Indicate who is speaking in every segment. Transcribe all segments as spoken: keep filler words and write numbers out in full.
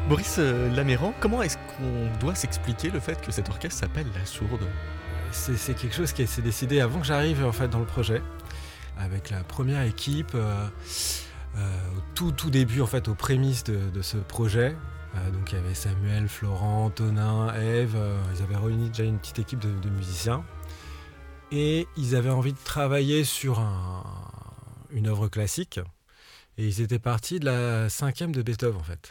Speaker 1: Boris euh, Laméran, comment est-ce qu'on doit s'expliquer le fait que cet orchestre s'appelle La Sourde ?
Speaker 2: C'est, c'est quelque chose qui s'est décidé avant que j'arrive en fait dans le projet, avec la première équipe, euh, euh, au tout tout début en fait, aux prémices de, de ce projet. Euh, donc il y avait Samuel, Florent, Tonin, Ève. Euh, ils avaient réuni déjà une petite équipe de, de musiciens et ils avaient envie de travailler sur un, une œuvre classique. Et ils étaient partis de la cinquième de Beethoven en fait.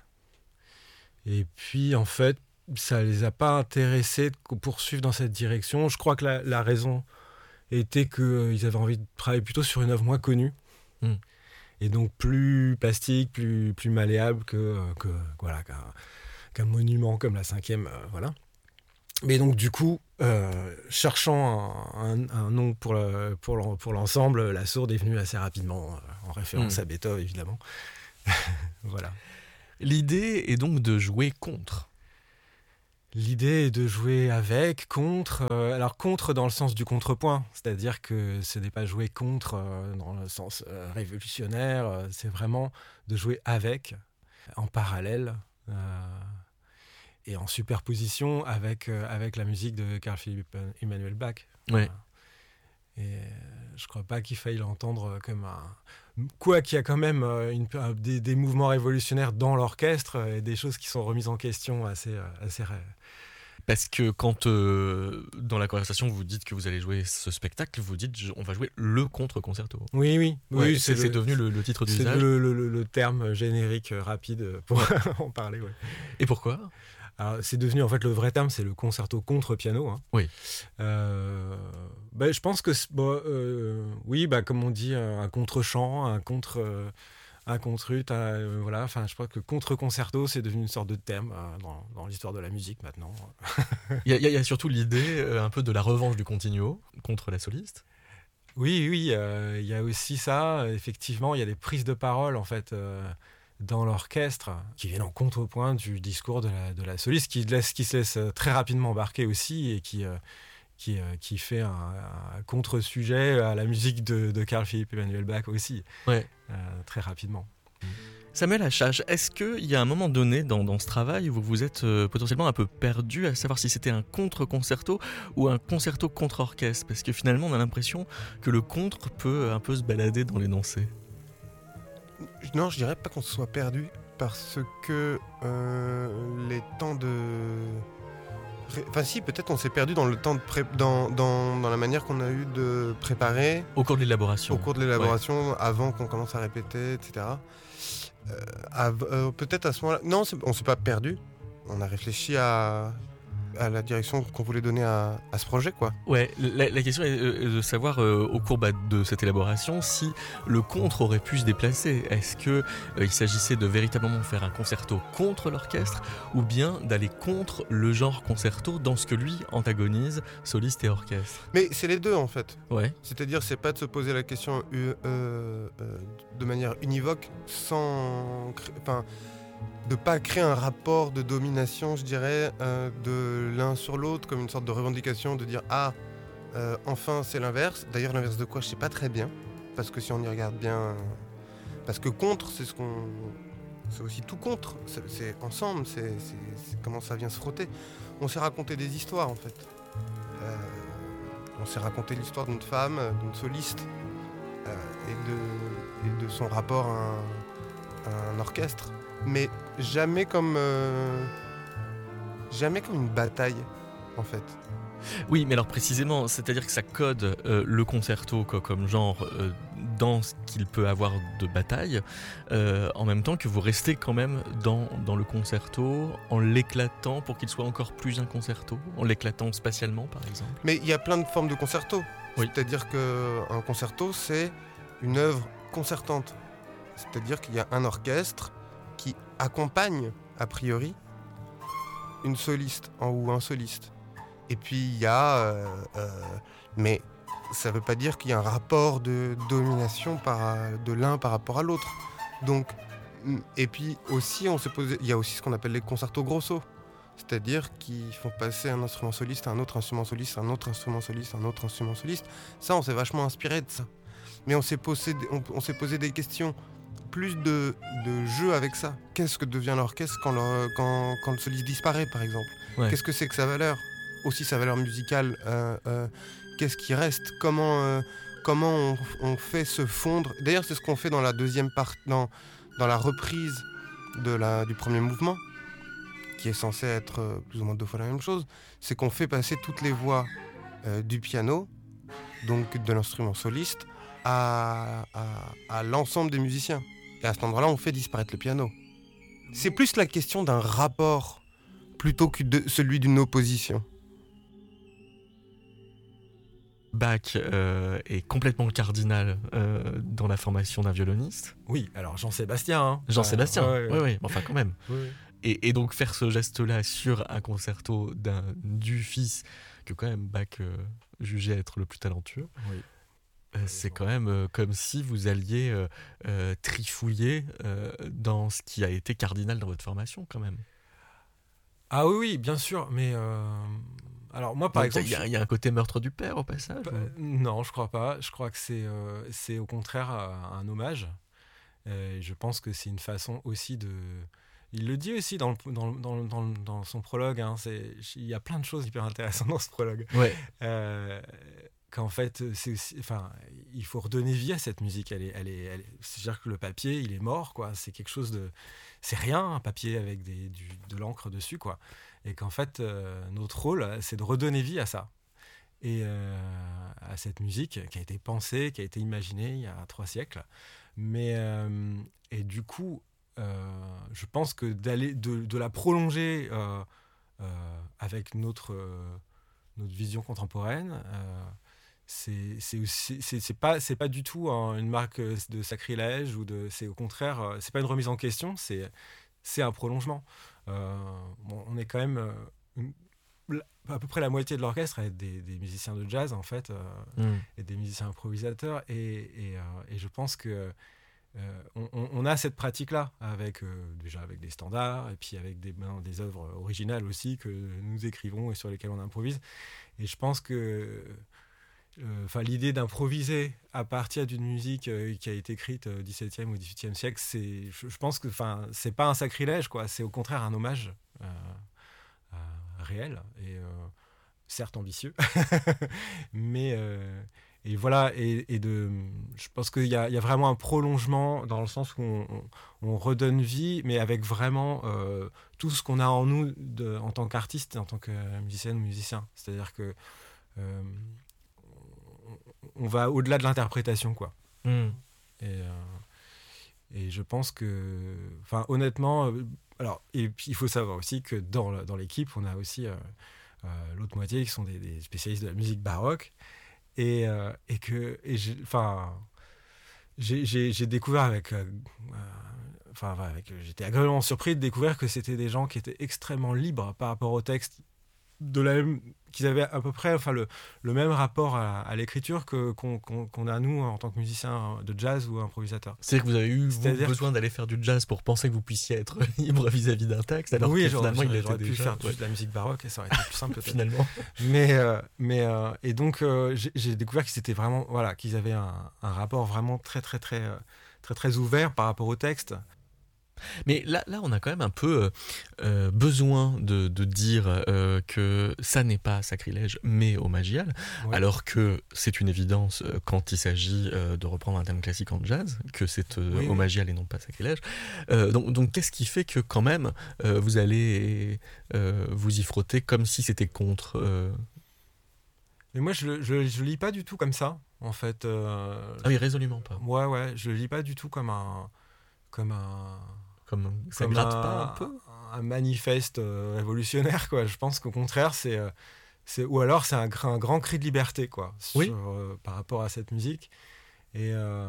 Speaker 2: Et puis en fait, ça les a pas intéressés de poursuivre dans cette direction. Je crois que la, la raison était qu'ils euh, avaient envie de travailler plutôt sur une œuvre moins connue. Mm. Et donc plus plastique, plus, plus malléable que, que, voilà, qu'un, qu'un monument comme la cinquième. Euh, voilà. Mais donc du coup, euh, cherchant un, un, un nom pour, le, pour, le, pour l'ensemble, La Sourde est venue assez rapidement, euh, en référence mmh. à Beethoven évidemment. Voilà.
Speaker 1: L'idée est donc de jouer contre.
Speaker 2: L'idée est de jouer avec, contre. Euh, alors contre dans le sens du contrepoint, c'est-à-dire que ce n'est pas jouer contre euh, dans le sens euh, révolutionnaire, euh, c'est vraiment de jouer avec, en parallèle. Euh, et en superposition avec, euh, avec la musique de Carl Philipp Emanuel Bach.
Speaker 1: Ouais.
Speaker 2: Et euh, je crois pas qu'il faille l'entendre comme un... Quoi qu'il y a quand même euh, une, des, des mouvements révolutionnaires dans l'orchestre et des choses qui sont remises en question assez... assez
Speaker 1: Parce que quand, euh, dans la conversation, vous dites que vous allez jouer ce spectacle, vous dites on va jouer le contre-concerto.
Speaker 2: Oui, oui.
Speaker 1: Ouais,
Speaker 2: oui
Speaker 1: c'est,
Speaker 2: c'est,
Speaker 1: c'est
Speaker 2: le,
Speaker 1: devenu le, le titre d'usage.
Speaker 2: C'est le, le, le, le terme générique rapide pour en parler. Ouais.
Speaker 1: Et pourquoi ?
Speaker 2: Alors, c'est devenu, en fait, le vrai terme, c'est le concerto contre piano. Hein.
Speaker 1: Oui.
Speaker 2: Euh, ben, je pense que, bon, euh, oui, bah, comme on dit, un contre-chant, un contre... Euh, un contre-ut, euh, voilà. Enfin, je crois que contre-concerto, c'est devenu une sorte de terme euh, dans, dans l'histoire de la musique maintenant.
Speaker 1: Il y, y a surtout l'idée euh, un peu de la revanche du continuo contre la soliste.
Speaker 2: Oui, oui, il euh, y a aussi ça. Effectivement, il y a des prises de parole, en fait, euh, dans l'orchestre qui viennent en contrepoint du discours de la, de la soliste, qui, laisse, qui se laisse très rapidement embarquer aussi et qui... Euh, Qui, euh, qui fait un, un contre-sujet à la musique de, de Carl Philipp Emanuel Bach aussi,
Speaker 1: ouais.
Speaker 2: euh, très rapidement.
Speaker 1: Samuel Achage, est-ce qu'il y a un moment donné dans, dans ce travail où vous vous êtes euh, potentiellement un peu perdu à savoir si c'était un contre-concerto ou un concerto contre-orchestre ? Parce que finalement on a l'impression que le contre peut un peu se balader dans l'énoncé.
Speaker 3: Non, je dirais pas qu'on se soit perdu parce que euh, les temps de... Enfin si, peut-être on s'est perdu dans le temps de pré... dans, dans, dans la manière qu'on a eu de préparer.
Speaker 1: Au cours de l'élaboration.
Speaker 3: Au cours de l'élaboration, ouais. Avant qu'on commence à répéter, et cetera. Euh, à, euh, peut-être à ce moment-là... Non, c'est, on s'est pas perdu. On a réfléchi à, à la direction qu'on voulait donner à, à ce projet, quoi.
Speaker 1: Ouais, la, la question est de savoir euh, au cours bah, de cette élaboration si le contre aurait pu se déplacer. Est-ce que euh, il s'agissait de véritablement faire un concerto contre l'orchestre ou bien d'aller contre le genre concerto dans ce que lui antagonise, soliste et orchestre ?
Speaker 3: Mais c'est les deux en fait.
Speaker 1: Ouais.
Speaker 3: C'est-à-dire c'est pas de se poser la question euh, euh, de manière univoque sans... Enfin, de pas créer un rapport de domination, je dirais, euh, de l'un sur l'autre, comme une sorte de revendication, de dire « Ah, euh, enfin, c'est l'inverse ». D'ailleurs, l'inverse de quoi, je sais pas très bien, parce que si on y regarde bien... Euh, parce que contre, c'est ce qu'on... C'est aussi tout contre, c'est, c'est ensemble, c'est, c'est, c'est comment ça vient se frotter. On s'est raconté des histoires, en fait. Euh, on s'est raconté l'histoire d'une femme, d'une soliste, euh, et, de, et de son rapport à un, à un orchestre. Mais jamais comme euh, jamais comme une bataille en fait.
Speaker 1: Oui, mais alors précisément, c'est-à-dire que ça code euh, le concerto quoi, comme genre euh, dans ce qu'il peut avoir de bataille, euh, en même temps que vous restez quand même dans, dans le concerto en l'éclatant pour qu'il soit encore plus un concerto, en l'éclatant spatialement par exemple.
Speaker 3: Mais il y a plein de formes de concerto.
Speaker 1: Oui.
Speaker 3: C'est-à-dire qu'un concerto c'est une œuvre concertante. C'est-à-dire qu'il y a un orchestre qui accompagne, a priori, une soliste en, ou un soliste. Et puis il y a... Euh, euh, mais ça ne veut pas dire qu'il y a un rapport de domination par, de l'un par rapport à l'autre. Donc, et puis aussi, on s'est posé, il y a aussi ce qu'on appelle les concertos grosso. C'est-à-dire qu'ils font passer un instrument soliste à un autre instrument soliste, un autre instrument soliste, un autre instrument soliste. Ça, on s'est vachement inspiré de ça. Mais on s'est posé, on, on s'est posé des questions plus de, de jeu avec ça. Qu'est-ce que devient l'orchestre quand, le, quand, quand le soliste disparaît, par exemple?
Speaker 1: Ouais.
Speaker 3: Qu'est-ce que c'est que sa valeur? Aussi sa valeur musicale. Euh, euh, qu'est-ce qui reste? Comment, euh, comment on, on fait se fondre? D'ailleurs, c'est ce qu'on fait dans la deuxième partie, dans, dans la reprise de la, du premier mouvement, qui est censé être euh, plus ou moins deux fois la même chose. C'est qu'on fait passer toutes les voix euh, du piano, donc de l'instrument soliste, à, à, à l'ensemble des musiciens. Et à cet endroit-là, on fait disparaître le piano. C'est plus la question d'un rapport plutôt que de celui d'une opposition.
Speaker 1: Bach euh, est complètement cardinal euh, dans la formation d'un violoniste.
Speaker 2: Oui, alors Jean-Sébastien. Hein.
Speaker 1: Jean-Sébastien,
Speaker 2: Ah, ouais,
Speaker 1: oui,
Speaker 2: ouais.
Speaker 1: oui, enfin quand même.
Speaker 2: Oui, oui.
Speaker 1: Et, et donc faire ce geste-là sur un concerto d'un, du fils que quand même Bach euh, jugeait être le plus talentueux,
Speaker 2: Oui.
Speaker 1: euh, c'est quand même euh, comme si vous alliez euh, euh, trifouiller euh, dans ce qui a été cardinal dans votre formation quand même.
Speaker 2: Ah oui, oui, bien sûr, mais... euh, Alors moi, par
Speaker 1: Donc,
Speaker 2: exemple...
Speaker 1: Il y, a- il y a un côté meurtre du père au passage
Speaker 2: Bah,
Speaker 1: ou...
Speaker 2: non, je crois pas. Je crois que c'est, euh, c'est au contraire un, un hommage. Et je pense que c'est une façon aussi de... Il le dit aussi dans, le, dans, dans, dans, dans son prologue. Hein, c'est, il y a plein de choses hyper intéressantes dans ce prologue.
Speaker 1: Ouais.
Speaker 2: Euh, qu'en fait, c'est aussi, enfin, il faut redonner vie à cette musique. Elle est, elle est, elle est, c'est-à-dire que le papier, il est mort, quoi. C'est quelque chose de... C'est rien, un papier avec des, du, de l'encre dessus, quoi. Et qu'en fait, euh, notre rôle, c'est de redonner vie à ça. Et euh, à cette musique qui a été pensée, qui a été imaginée il y a trois siècles. Mais, euh, et du coup, euh, je pense que d'aller, de, de la prolonger euh, euh, avec notre, euh, notre vision contemporaine, euh, c'est, c'est, aussi, c'est, c'est, pas, c'est pas du tout hein, une marque de sacrilège, ou de, c'est au contraire, euh, c'est pas une remise en question, c'est, c'est un prolongement. Euh, bon, on est quand même... Euh, une, à peu près la moitié de l'orchestre est des, des musiciens de jazz en fait euh, mm. et des musiciens improvisateurs et, et, euh, et je pense que euh, on, on a cette pratique là avec euh, déjà avec des standards et puis avec des, ben, des œuvres originales aussi que nous écrivons et sur lesquelles on improvise et je pense que enfin euh, l'idée d'improviser à partir d'une musique euh, qui a été écrite au dix-septième ou dix-huitième siècle, c'est je, je pense que enfin c'est pas un sacrilège quoi, c'est au contraire un hommage euh, réel et euh, certes ambitieux mais euh, et voilà et, et de je pense qu'il y a, il y a vraiment un prolongement dans le sens où on, on, on redonne vie mais avec vraiment euh, tout ce qu'on a en nous de, en tant qu'artiste en tant que musicienne ou musicien, c'est à dire que euh, on, on va au-delà de l'interprétation quoi. mm. et, euh, et je pense que enfin honnêtement euh, alors et puis il faut savoir aussi que dans, le, dans l'équipe on a aussi euh, Euh, l'autre moitié qui sont des, des spécialistes de la musique baroque et, euh, et que et j'ai, j'ai, j'ai, j'ai découvert avec euh, enfin euh, avec, j'étais agréablement surpris de découvrir que c'était des gens qui étaient extrêmement libres par rapport au texte, de la même, qu'ils avaient à peu près enfin, le, le même rapport à, à l'écriture que, qu'on, qu'on, qu'on a nous en tant que musiciens de jazz ou improvisateurs.
Speaker 1: C'est-à-dire que vous avez eu vous, besoin d'aller faire du jazz pour penser que vous puissiez être libre vis-à-vis d'un texte, alors
Speaker 2: oui,
Speaker 1: que
Speaker 2: genre,
Speaker 1: finalement il était
Speaker 2: j'aurais pu
Speaker 1: déjà...
Speaker 2: faire
Speaker 1: ouais.
Speaker 2: de la musique baroque et ça aurait été plus simple peut-être.
Speaker 1: Finalement.
Speaker 2: Mais, euh, mais, euh, et donc euh, j'ai, j'ai découvert qu'ils étaient vraiment, voilà, qu'ils avaient un, un rapport vraiment très très très, très, très, très ouvert par rapport au texte.
Speaker 1: Mais là, là, on a quand même un peu euh, besoin de, de dire euh, que ça n'est pas sacrilège, mais hommagial, ouais. Alors que c'est une évidence euh, quand il s'agit euh, de reprendre un thème classique en jazz, que c'est euh, oui, hommagial oui. Et non pas sacrilège. Euh, donc, donc, qu'est-ce qui fait que quand même euh, vous allez euh, vous y frotter comme si c'était contre euh...
Speaker 2: Mais moi, je, je, je lis pas du tout comme ça, en fait. Euh,
Speaker 1: ah oui, résolument pas.
Speaker 2: Ouais, ouais, je le lis pas du tout comme un, comme un.
Speaker 1: Comme ça gratte pas un peu
Speaker 2: un manifeste euh, révolutionnaire quoi. Je pense qu'au contraire c'est, euh, c'est ou alors c'est un, un grand cri de liberté quoi sur,
Speaker 1: oui.
Speaker 2: euh, par rapport à cette musique et euh,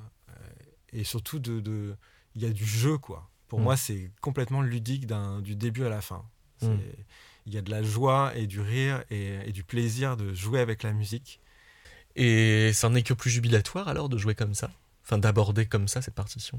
Speaker 2: et surtout de de il y a du jeu quoi. Pour mm. moi c'est complètement ludique d'un, du début à la fin. Il mm. y a de la joie et du rire et, et du plaisir de jouer avec la musique.
Speaker 1: Et ça n'est que plus jubilatoire alors de jouer comme ça, enfin d'aborder comme ça cette partition.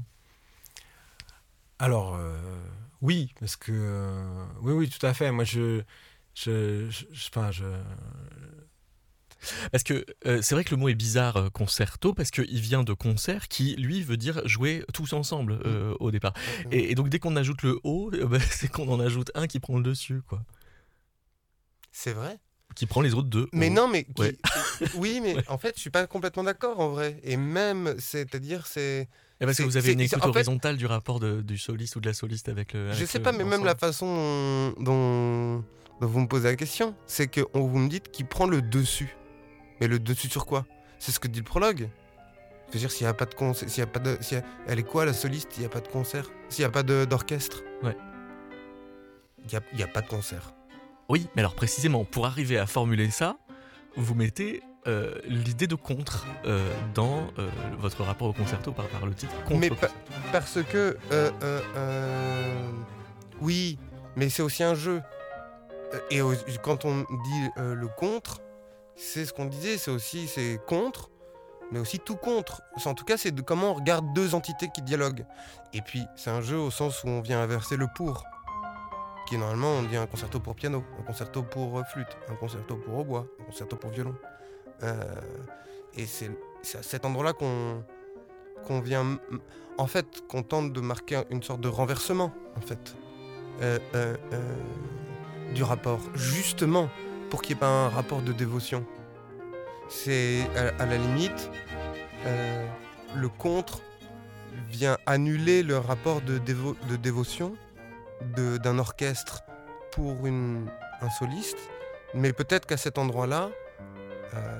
Speaker 2: Alors, euh, oui, parce que... Euh, oui, oui, tout à fait. Moi, je... je, je, je, enfin, je
Speaker 1: Parce que euh, c'est vrai que le mot est bizarre, euh, concerto, parce qu'il vient de concert, qui lui veut dire jouer tous ensemble euh, au départ. Et, et donc dès qu'on ajoute le O, euh, bah, c'est qu'on en ajoute un qui prend le dessus, quoi.
Speaker 3: C'est vrai.
Speaker 1: Qui prend les autres deux.
Speaker 3: Mais
Speaker 1: O.
Speaker 3: non, mais qui-
Speaker 1: Ouais.
Speaker 3: oui, mais
Speaker 1: Ouais.
Speaker 3: en fait, je suis pas complètement d'accord en vrai. Et même, c'est-à-dire, c'est,
Speaker 1: Et parce que
Speaker 3: c'est-
Speaker 1: vous avez
Speaker 3: c'est-
Speaker 1: une
Speaker 3: c'est-
Speaker 1: écoute
Speaker 3: en fait-
Speaker 1: horizontale du rapport de- du soliste ou de la soliste avec le.
Speaker 3: je
Speaker 1: avec
Speaker 3: sais
Speaker 1: le-
Speaker 3: pas, mais même la
Speaker 1: l'ensemble.
Speaker 3: façon dont, dont vous me posez la question, c'est que on, vous me dites qui prend le dessus. Mais le dessus sur quoi? C'est ce que dit le prologue. Je veux dire, s'il y a pas de concert, s'il y a pas de, s'il y a- elle est quoi la soliste? Il y a pas de concert. S'il y a pas de- d'orchestre.
Speaker 1: Ouais.
Speaker 3: Il y a, il y a pas de concert.
Speaker 1: Oui, mais alors précisément, pour arriver à formuler ça, vous mettez euh, l'idée de contre euh, dans euh, votre rapport au concerto par, par le titre contre.
Speaker 3: Mais pa- parce que euh, euh, euh, oui, mais c'est aussi un jeu. Euh, Et au- quand on dit euh, le contre, c'est ce qu'on disait, c'est aussi c'est contre, mais aussi tout contre. C'est- En tout cas, c'est de comment on regarde deux entités qui dialoguent. Et puis c'est un jeu au sens où on vient inverser le pour, qui est normalement on dit un concerto pour piano, un concerto pour euh, flûte, un concerto pour hautbois, un concerto pour violon. Euh, et c'est c'est à cet endroit-là qu'on qu'on vient, m- en fait, qu'on tente de marquer une sorte de renversement, en fait, euh, euh, euh, du rapport, justement, pour qu'il n'y ait pas un rapport de dévotion. C'est, à, à la limite, euh, le contre vient annuler le rapport de, dévo- de dévotion de- d'un orchestre pour une, un soliste, mais peut-être qu'à cet endroit-là, euh,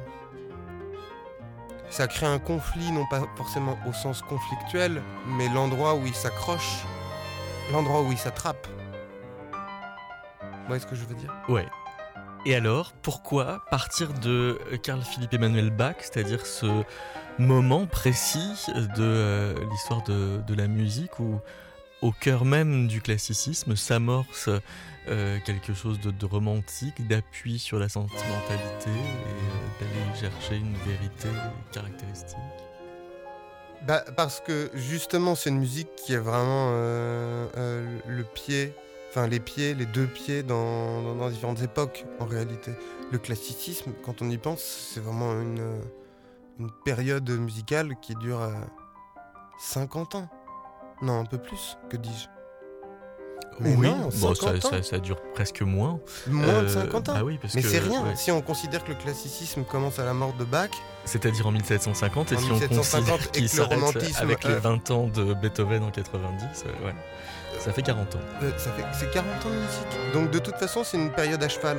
Speaker 3: ça crée un conflit, non pas forcément au sens conflictuel, mais l'endroit où il s'accroche, l'endroit où il s'attrape. Vous voyez ce que je veux dire?
Speaker 1: Ouais. Et alors, pourquoi partir de Carl Philipp Emanuel Bach, c'est-à-dire ce moment précis de euh, l'histoire de, de la musique où, au cœur même du classicisme, s'amorce euh, quelque chose de, de romantique, d'appui sur la sentimentalité et euh, d'aller chercher une vérité caractéristique?
Speaker 3: Bah, parce que justement, c'est une musique qui est vraiment euh, euh, le pied, enfin les pieds, les deux pieds dans, dans, dans différentes époques en réalité. Le classicisme, quand on y pense, c'est vraiment une, une période musicale qui dure euh, cinquante ans. Non, un peu plus, que dis-je? Mais
Speaker 1: Oui,
Speaker 3: non,
Speaker 1: bon, ça,
Speaker 3: cinquante ans.
Speaker 1: ça, ça dure presque moins.
Speaker 3: Moins
Speaker 1: Euh,
Speaker 3: de cinquante ans.
Speaker 1: Ah oui, parce
Speaker 3: Mais
Speaker 1: que,
Speaker 3: c'est rien,
Speaker 1: ouais.
Speaker 3: si on considère que le classicisme commence à la mort de Bach,
Speaker 1: C'est-à-dire en mille sept cent cinquante, et
Speaker 3: En
Speaker 1: si
Speaker 3: mille sept cent
Speaker 1: on
Speaker 3: cinquante,
Speaker 1: considère
Speaker 3: et
Speaker 1: qu'il
Speaker 3: que le
Speaker 1: s'arrête
Speaker 3: romantisme,
Speaker 1: avec les
Speaker 3: euh,
Speaker 1: vingt ans de Beethoven en quatre-vingt-dix, euh, ouais, ça fait quarante ans.
Speaker 3: euh, ça fait, c'est quarante ans de musique. Donc de toute façon, c'est une période à cheval.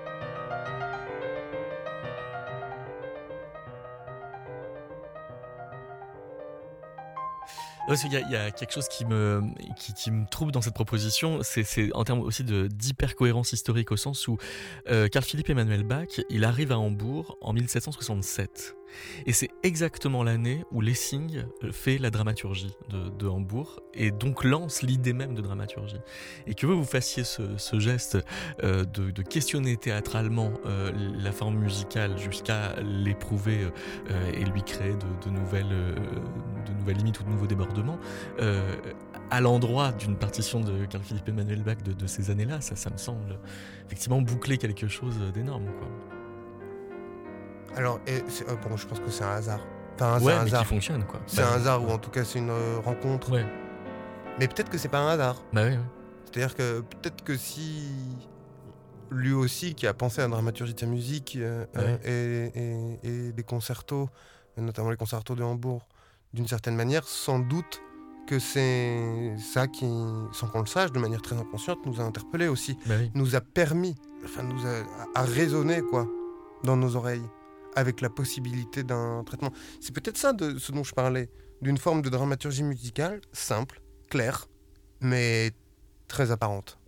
Speaker 1: Parce qu'il y, a- il y a quelque chose qui me, qui, qui me trouble dans cette proposition, c'est, c'est en termes aussi de, d'hyper-cohérence historique, au sens où euh, Carl Philipp Emanuel Bach, il arrive à Hambourg en mille sept cent soixante-sept. Et c'est exactement l'année où Lessing fait la dramaturgie de, de Hambourg, et donc lance l'idée même de dramaturgie. Et que vous, vous fassiez ce, ce geste euh, de, de questionner théâtralement euh, la forme musicale jusqu'à l'éprouver euh, et lui créer de, de, nouvelles, euh, de nouvelles limites ou de nouveaux débordements, euh, à l'endroit d'une partition de Carl Philipp Emanuel Bach de, de ces années-là, ça, ça me semble effectivement boucler quelque chose d'énorme, quoi.
Speaker 3: Alors, et c'est- euh, bon, je pense que c'est un hasard. Enfin, c'est
Speaker 1: Ouais,
Speaker 3: un
Speaker 1: mais qui
Speaker 3: hasard.
Speaker 1: fonctionne, quoi.
Speaker 3: C'est
Speaker 1: Bah,
Speaker 3: un hasard, ou en tout cas, c'est une euh, rencontre.
Speaker 1: Ouais,
Speaker 3: Mais peut-être que c'est pas un hasard.
Speaker 1: bah ouais, ouais.
Speaker 3: C'est-à-dire que peut-être que si lui aussi, qui a pensé à la dramaturgie de sa musique euh,
Speaker 1: Ouais.
Speaker 3: euh, et, et, et des concertos, notamment les concertos de Hambourg, d'une certaine manière, sans doute que c'est ça qui, sans qu'on le sache, de manière très inconsciente, nous a interpellés aussi,
Speaker 1: Bah oui.
Speaker 3: nous a permis, enfin nous a, a résonné quoi, dans nos oreilles, avec la possibilité d'un traitement. C'est peut-être ça de ce dont je parlais, d'une forme de dramaturgie musicale simple, claire, mais très apparente.